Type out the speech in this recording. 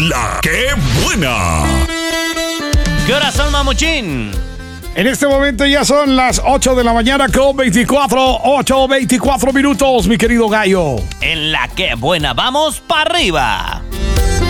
La que buena. ¿Qué horas son, mamuchín? En este momento ya son las 8 de la mañana con 24 minutos, mi querido gallo. En La que buena, vamos para arriba.